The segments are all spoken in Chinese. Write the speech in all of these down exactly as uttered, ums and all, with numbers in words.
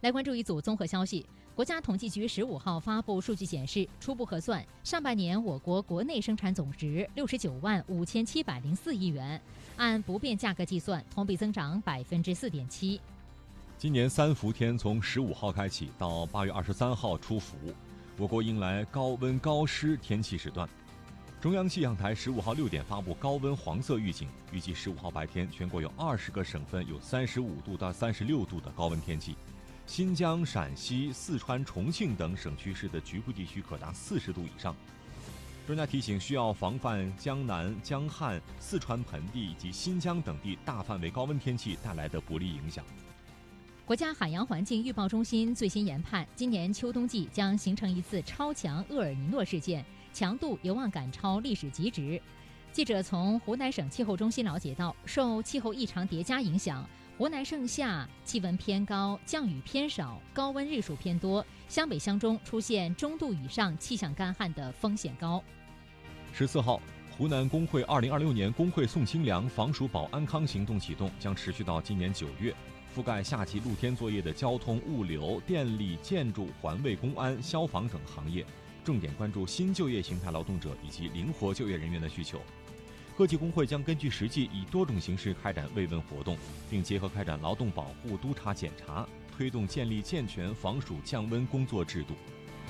来关注一组综合消息。国家统计局十五号发布数据显示，初步核算，上半年我国国内生产总值六十九万五千七百零四亿元，按不变价格计算，同比增长百分之四点七。 今年三伏天从十五号开启到八月二十三号出伏，我国迎来高温高湿天气时段。中央气象台十五号六点发布高温黄色预警，预计十五号白天全国有二十个省份有三十五度到三十六度的高温天气，新疆、陕西、四川、重庆等省区市的局部地区可达四十度以上。专家提醒，需要防范江南、江汉、四川盆地以及新疆等地大范围高温天气带来的不利影响。 国家海洋环境预报中心最新研判，今年秋冬季将形成一次超强厄尔尼诺事件，强度有望赶超历史极值。记者从湖南省气候中心了解到，受气候异常叠加影响，湖南盛夏气温偏高，降雨偏少，高温日数偏多，湘北湘中出现中度以上气象干旱的风险高。 十四号，湖南工会二零二六年工会送清凉防暑保安康行动启动，将持续到今年九月。覆盖夏季露天作业的交通、物流、电力、建筑、环卫、公安、消防等行业，重点关注新就业形态劳动者以及灵活就业人员的需求。各级工会将根据实际，以多种形式开展慰问活动，并结合开展劳动保护督查检查，推动建立健全防暑降温工作制度。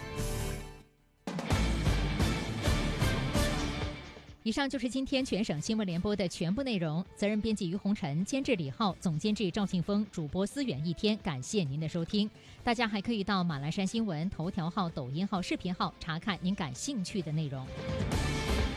以上就是今天全省新闻联播的全部内容，责任编辑于红尘，监制李浩，总监制赵庆峰，主播思远一天。感谢您的收听，大家还可以到马栏山新闻头条号、抖音号、视频号查看您感兴趣的内容。